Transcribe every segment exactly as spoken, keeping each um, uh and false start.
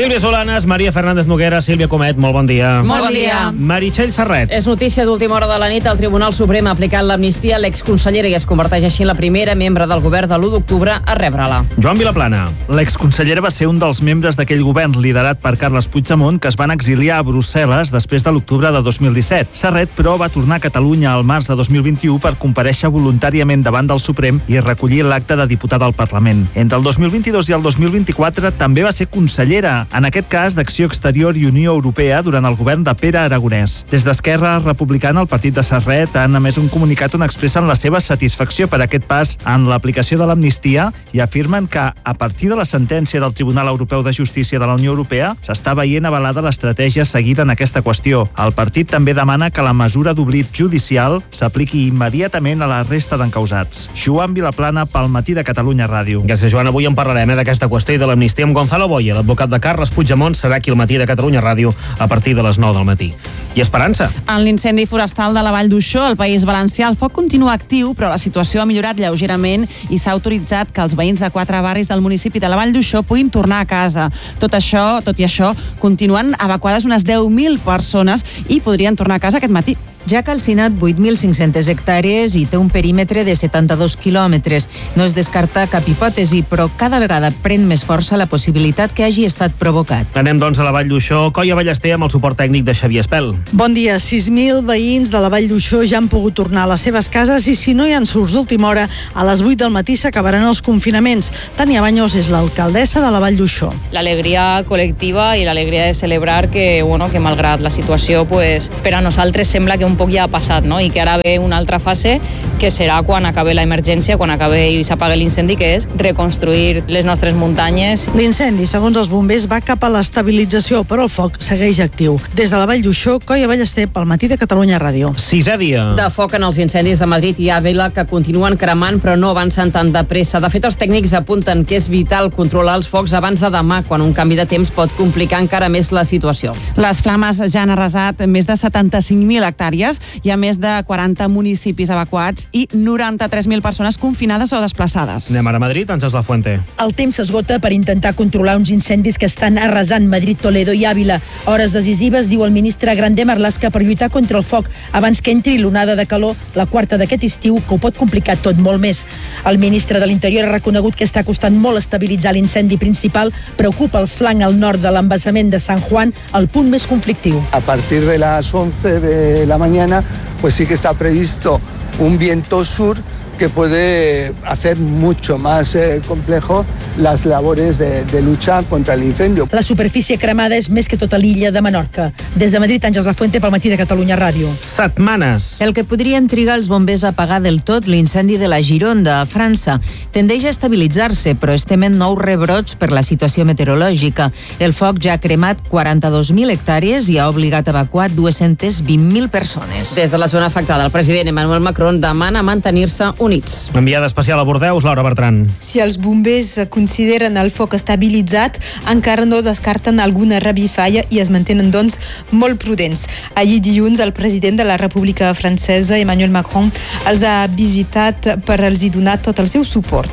Sílvia Solanes, Maria Fernández Noguera, Sílvia Comet, molt bon dia. Molt bon dia. Meritxell Serret. És notícia d'última hora de la nit. El Tribunal Suprem ha aplicat l'amnistia a l'exconsellera i es converteix així en la primera membre del govern de l'u d'octubre a rebre-la. Joan Vilaplana. L'exconsellera va ser un dels membres d'aquell govern liderat per Carles Puigdemont que es van exiliar a Brussel·les després de l'octubre de dos mil disset. Serret, però, va tornar a Catalunya al març de dos mil vint-i-u per comparèixer voluntàriament davant del Suprem i recollir l'acta de diputat al Parlament. Entre el dos mil vint-i-dos i el dos mil vint-i-quatre també va ser consellera, en aquest cas d'Acció Exterior i Unió Europea, durant el govern de Pere Aragonès. Des d'Esquerra Republicana, el partit de Serret han emès un comunicat on expressen la seva satisfacció per aquest pas en l'aplicació de l'amnistia i afirmen que, a partir de la sentència del Tribunal Europeu de Justícia de la Unió Europea, s'està veient avalada l'estratègia seguida en aquesta qüestió. El partit també demana que la mesura d'oblit judicial s'apliqui immediatament a la resta d'encausats. Joan Vilaplana, pel Matí de Catalunya Ràdio. Gràcies, Joan. Avui en parlarem eh, d'aquesta qüestió i de l'amnistia amb Gonzalo Boye, l'advocat de Carles Puigdemont, serà aquí al Matí de Catalunya Ràdio a partir de les nou del matí. I Esperança. En l'incendi forestal de la Vall d'Uixó, al País Valencià, el foc continua actiu, però la situació ha millorat lleugerament i s'ha autoritzat que els veïns de quatre barris del municipi de la Vall d'Uixó puguin tornar a casa. Tot això, tot i això, continuen evacuades unes deu mil persones i podrien tornar a casa aquest matí. Ja ha calcinat vuit mil cinc-centes hectàrees i té un perímetre de setanta-dos quilòmetres. No es descarta cap hipòtesi, però cada vegada pren més força la possibilitat que hagi estat provocat. Anem, doncs, a la Vall d'Uixó. Coia Ballester amb el suport tècnic de Xavier Espel. Bon dia. sis mil veïns de la Vall d'Uixó ja han pogut tornar a les seves cases i si no hi ha ensurts d'última hora, a les vuit del matí s'acabaran els confinaments. Tania Baños és l'alcaldessa de la Vall d'Uixó. L'alegria col·lectiva i l'alegria de celebrar que, bueno, que malgrat la situació, pues, per a nosaltres sembla que un poc ja ha passat, no? I que ara ve una altra fase que serà quan acabi l'emergència, quan acabi i s'apague l'incendi, que és reconstruir les nostres muntanyes. L'incendi, segons els bombers, va cap a l'estabilització, però el foc segueix actiu. Des de la Vall d'Uixó, Coia Ballester, pel Matí de Catalunya Ràdio. Sisè dia. De foc en els incendis de Madrid i Àvila, que continuen cremant però no avancen tan de pressa. De fet, els tècnics apunten que és vital controlar els focs abans de demà, quan un canvi de temps pot complicar encara més la situació. Les flames ja han arrasat més de setanta-cinc mil hectàrees. Hi ha més de quaranta municipis evacuats i noranta-tres mil persones confinades o desplaçades. Anem ara a Madrid, Àngels Lafuente. El temps s'esgota per intentar controlar uns incendis que estan arrasant Madrid, Toledo i Àvila. Hores decisives, diu el ministre Grande Marlaska, per lluitar contra el foc abans que entri l'onada de calor, la quarta d'aquest estiu, que ho pot complicar tot molt més. El ministre de l'Interior ha reconegut que està costant molt estabilitzar l'incendi principal. Preocupa el flanc al nord de l'embassament de San Juan, el punt més conflictiu. A partir de las once de la mañana, pues sí que está previsto un viento sur que puede hacer mucho más eh, complejo las labores de, de lucha contra el incendio. La superfície cremada és més que tota l'illa de Menorca. Des de Madrid, Àngels Lafuente, pel Matí de Catalunya Ràdio. Setmanes. El que podrien trigar els bombers a apagar del tot l'incendi de la Gironda, a França, tendeix a estabilitzar-se, però es temen nous rebrots per la situació meteorològica. El foc ja ha cremat quaranta-dos mil hectàrees i ha obligat a evacuar dues-centes vint mil persones. Des de la zona afectada, el president Emmanuel Macron demana mantenir-se units. Enviada especial a Bordeus, Laura Bertran. Si els bombers consideren el foc estabilitzat, encara no descarten alguna revifalla i es mantenen, doncs, molt prudents. Ahir dilluns, el president de la República Francesa, Emmanuel Macron, els ha visitat per els hi donar tot el seu suport.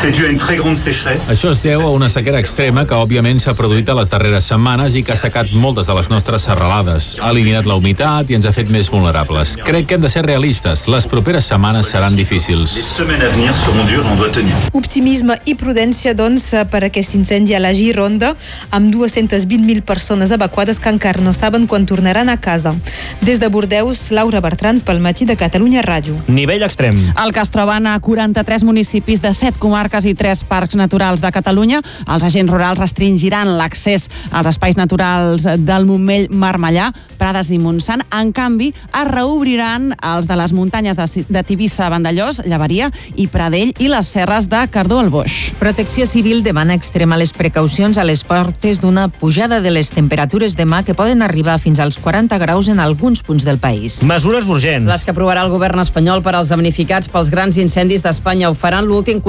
Això es deu a una sequera extrema que, òbviament, s'ha produït a les darreres setmanes i que ha secat moltes de les nostres serralades. Ha eliminat la humitat i ens ha fet més vulnerables. Crec que hem de ser realistes. Les properes setmanes seran difícils. Optimisme i prudència, doncs, per aquest incendi a la Gironda, amb dues-centes vint mil persones evacuades que encara no saben quan tornaran a casa. Des de Bordeus, Laura Bertran, pel Matí de Catalunya Ràdio. Nivell extrem. El que es troben a quaranta-tres municipis de set comarques i tres parcs naturals de Catalunya, els agents rurals restringiran l'accés als espais naturals del Montmell, Marmellà, Prades i Montsant. En canvi, es reobriran els de les muntanyes de, de Tivissa, Vandellòs, Llaveria i Pradell i les serres de Cardó al Boix. Protecció Civil demana extremar les precaucions a les portes d'una pujada de les temperatures demà que poden arribar fins als quaranta graus en alguns punts del país. Mesures urgents. Les que aprovarà el govern espanyol per als damnificats pels grans incendis d'Espanya ho faran l'últim Consell de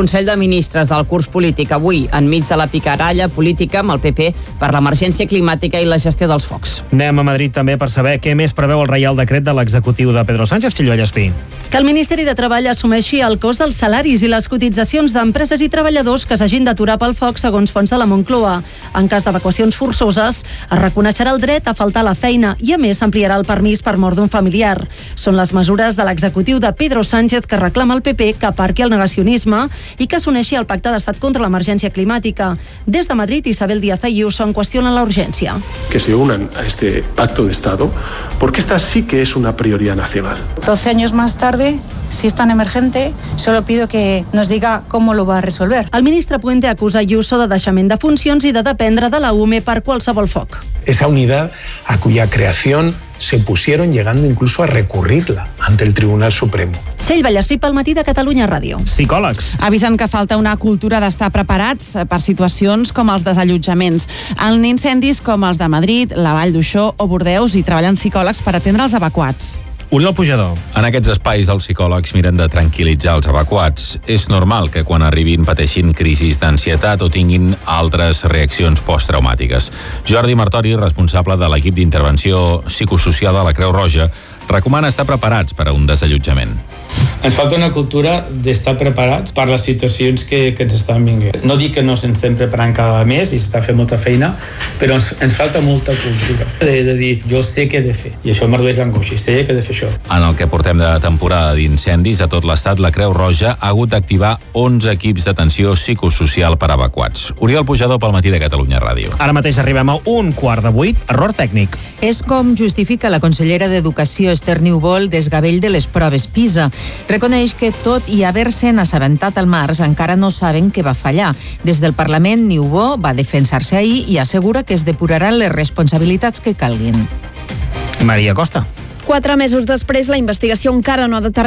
ministres del curs polític avui, enmig de la picaralla política amb el P P per l'emergència climàtica i la gestió dels focs. Anem a Madrid també per saber què més preveu el Reial Decret de l'executiu de Pedro Sánchez. Txell Vallespí. Que el Ministeri de Treball assumeixi el cost dels salaris i les cotitzacions d'empreses i treballadors que s'hagin d'aturar pel foc, segons fonts de la Moncloa. En cas d'evacuacions forçoses, es reconeixerà el dret a faltar a la feina i, a més, s'ampliarà el permís per mort d'un familiar. Són les mesures de l'executiu de Pedro Sánchez que reclama el P P que aparqui el negacionisme i que s'uneixi al pacte d'estat contra l'emergència climàtica. Des de Madrid, Isabel Díaz Ayuso en qüestiona la urgència. Que se unan a este pacto de Estado, porque esta sí que es una prioridad nacional. doce años más tarde, si es tan emergente, solo pido que nos diga cómo lo va a resolver. El ministre Puente acusa Ayuso de deixament de funcions i de dependre de la U M E per qualsevol foc. Esa unidad a cuya creación se opusieron, llegando incluso a recurrirla ante el Tribunal Supremo. Txell Vallespí pel matí de Catalunya Ràdio. Psicòlegs. Avisen que falta una cultura d'estar preparats per situacions com els desallotjaments. En incendis com els de Madrid, la Vall d'Uixó o Bordeus hi treballen psicòlegs per atendre els evacuats. Oriol Pujador. En aquests espais els psicòlegs miren de tranquil·litzar els evacuats. És normal que quan arribin pateixin crisis d'ansietat o tinguin altres reaccions posttraumàtiques. Jordi Martori, responsable de l'equip d'intervenció psicosocial de la Creu Roja, recomana estar preparats per a un desallotjament. Ens falta una cultura d'estar preparats per les situacions que, que ens estan vinguent. No dic que no se'ns estem preparant cada mes i s'està fent molta feina, però ens, ens falta molta cultura de, de dir, jo sé què he de fer, i això em redueix l'angoixa, i sé que he de fer això. En el que portem de temporada d'incendis a tot l'estat, la Creu Roja ha hagut d'activar onze equips d'atenció psicosocial per a evacuats. Oriol Pujador pel matí de Catalunya Ràdio. Ara mateix arribem a un quart de vuit, error tècnic. És com justifica la consellera d'Educació, Esther Niubó, desgavell de les proves PISA. Reconeix que, tot i haver-se'n assabentat al març, encara no saben què va fallar. Des del Parlament, Niubó va defensar-se ahir i assegura que es depuraran les responsabilitats que calguin. Maria Costa. Quatre mesos després, la investigació encara no ha determinat